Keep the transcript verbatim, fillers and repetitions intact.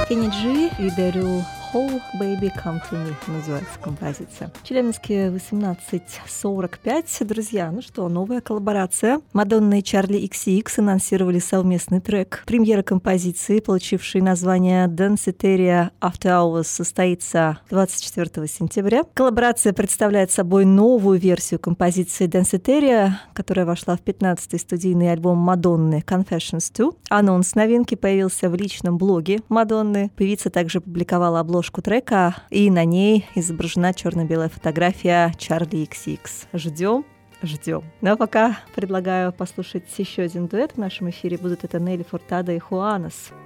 Кенни Джи и Дэрил Холл «Baby Come to Me» называется композиция. Челябинске восемнадцать сорок пять. Друзья, ну что, новая коллаборация. Мадонна и Чарли икс икс анонсировали совместный трек. Премьера композиции, получившей название «Danceteria After Hours», состоится двадцать четвёртого сентября. Коллаборация представляет собой новую версию композиции «Danceteria», которая вошла в пятнадцатый студийный альбом Мадонны «Confessions два». Анонс новинки появился в личном блоге Мадонны. Певица также публиковала обложку трека, и на ней изображена черно-белая фотография Чарли икс икс. Ждем, ждем. Ну а пока предлагаю послушать еще один дуэт в нашем эфире. Будут это Нелли Фуртадо и Хуанес.